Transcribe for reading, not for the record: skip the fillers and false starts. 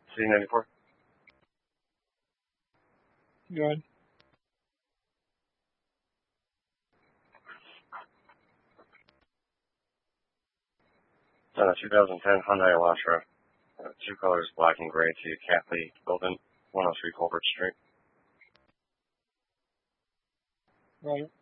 C94. Go ahead. 2010 Hyundai Elantra. Two colors, black and gray, to Catley Building, 103 Colbert Street. Right.